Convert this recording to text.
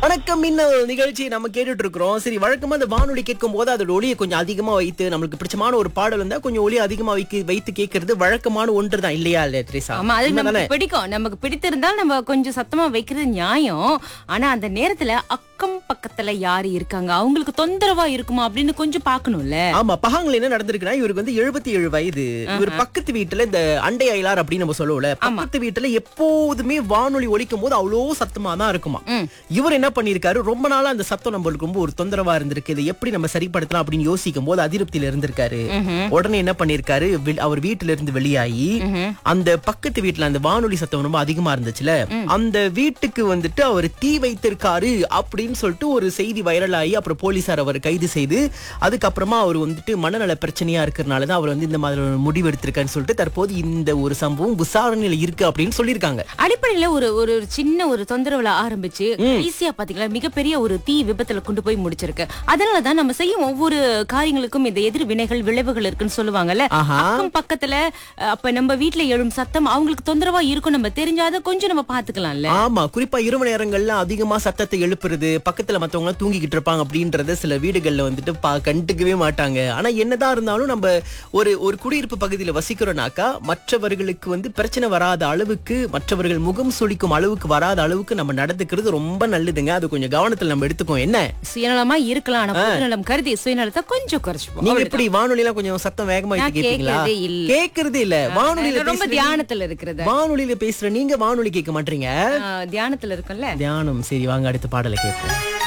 வணக்கம் மின்னல் நிகழ்ச்சி நம்ம கேட்டுட்டு இருக்கிறோம். சரி, வழக்கமா அந்த வானொலி கேட்கும் போது அதோட ஒலியை கொஞ்சம் அதிகமா வைத்து, நம்மளுக்கு பிடிச்சமான ஒரு பாடல் இருந்தா கொஞ்சம் ஒலி அதிகமா வைத்து கேட்கறது வழக்கமான ஒன்று தான் இல்லையா த்ரீசா? ஆமா, அது நமக்கு பிடிக்கும். நமக்கு பிடித்திருந்தால் நம்ம கொஞ்சம் சத்தமா வைக்கிறது நியாயம். ஆனா அந்த நேரத்துல அக்கம் பக்கத்துல யாரு இருக்காங்க, அவங்களுக்கு தொந்தரவா இருக்குமா அப்படின்னு கொஞ்சம் பாக்கணும்ல. ஆமா, பகாங்கல என்ன நடந்திருக்குன்னா, இவருக்கு வந்து 77 வயது. இவர் பக்கத்து வீட்டுல இந்த அண்டை அயலார் அப்படின்னு நம்ம சொல்லுவோம்ல, பக்கத்து வீட்டுல எப்போதுமே வானொலி ஒலிக்கும் போது அவ்வளோ சத்தமா தான் இருக்குமா. இவர் என்ன பண்ணிருக்காரு, ரொம்ப நாளா அந்த சத்தம் நம்மளுக்கு ரொம்ப ஒரு தொந்தரவா இருந்திருக்கு, இதை எப்படி நம்ம சரிப்படுத்தலாம் அப்படின்னு யோசிக்கும் போது அதிருப்தியில இருந்திருக்காரு. உடனே என்ன பண்ணிருக்காரு, அவர் வீட்டுல இருந்து வெளியாகி அந்த பக்கத்து வீட்டுல அந்த வானொலி சத்தம் ரொம்ப அதிகமா இருந்துச்சுல, அந்த வீட்டுக்கு வந்துட்டு அவர் தீ வைத்திருக்காரு அப்படின்னு சொல்லிட்டு ஒரு செய்தி வைரல் ஆகி அப்புறம் போலீசார் அவர் கைது செய்து, அதுக்கப்புறமா அவர் வந்துட்டு மனநல பிரச்சனையா இருக்கிறனாலதான் அவர் வந்து இந்த மாதிரி ஒரு முடிவு எடுத்திருக்காருன்னு சொல்லிட்டு தற்போது இந்த ஒரு சம்பவம் விசாரணையில இருக்கு அப்படின்னு சொல்லியிருக்காங்க. அடிப்படையில ஒரு சின்ன ஒரு தொந்தரவுல ஆரம்பிச்சு ஈஸியா பாத்தீங்களா மிகப்பெரிய ஒரு தீ விபத்துல கொண்டு போய் முடிச்சிருக்கு. அதனாலதான் நம்ம செய்யும் ஒவ்வொரு காரியங்களுக்கும் இந்த எதிர் வினைகள் விளைவுகள் இருக்குன்னு சொல்லுவாங்கல்ல. அக்கம் பக்கத்துல அப்ப நம்ம வீட்டுல எழும் சத்தம் அவங்களுக்கு தொந்தரவா இருக்கும், நம்ம தெரிஞ்சாத கொஞ்சம் நம்ம பாத்துக்கலாம்ல. ஆமா, குறிப்பா இரவு நேரங்கள்ல அதிகமா சத்தத்தை எழுப்புறது, பக்கத்துல மத்தவங்க தூங்கிக்கிட்டு இருப்பாங்க அப்படின்றத சில வீடுகள்ல வந்துட்டு கண்டுக்கவே மாட்டாங்க. ஆனா என்னதான் இருந்தாலும் நம்ம ஒரு குடியிருப்பு பகுதியில வசிக்கிறோம்னாக்கா மற்றவர்களுக்கு வந்து பிரச்சனை வராத அளவுக்கு, மற்றவர்கள் முகம் சுளிக்கும் அளவுக்கு வராத அளவுக்கு நம்ம நடந்துக்கிறது ரொம்ப நல்லதுங்க. அது கொஞ்சம் கவனத்துல நம்ம எடுத்துக்கோம். என்ன சுயநலமா இருக்கலாம், ஆனா பொதுநலம் கருதி சுயநலத்தை கொஞ்சம் குறைச்சுப்போம். நீங்க எப்படி வானொலி எல்லாம் கொஞ்சம் சத்தம் வேகமா கேட்பீங்களா? கேக்குறதே இல்ல. வானொலியில ரொம்ப தியானத்துல இருக்கிறது. வானொலியில பேசுற நீங்க வானொலி கேட்க மாட்டீங்க, தியானத்துல இருக்கும்ல. தியானம். சரி, வாங்க அடுத்த பாடலை கேட்போம்.